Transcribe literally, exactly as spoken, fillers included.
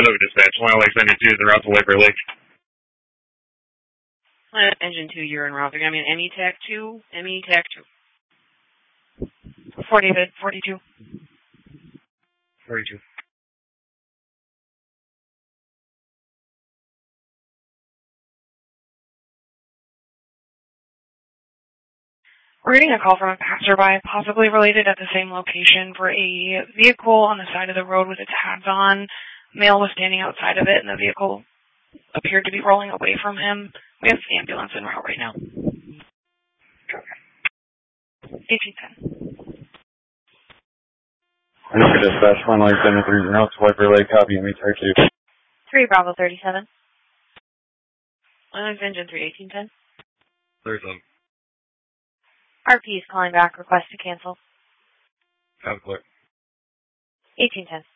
Hello, dispatch. One Lake seventy-two is en route to Waverly Lake. Uh, engine two, you're en route. I mean, M E T A C two, M E T A C two. four David, forty-two. forty-two. We're getting a call from a passerby, possibly related at the same location, for a vehicle on the side of the road with its tabs on. Male was standing outside of it, and the vehicle appeared to be rolling away from him. We have the ambulance en route right now. eighteen ten. Hello, dispatch. One Lake seventy-three is en route to Waverly Lake. Copy. M E T A C two. three Bravo thirty-seven. One engine three, eighteen ten. thirty-seven. R P is calling back. Request to cancel. Have a clear. eighteen ten.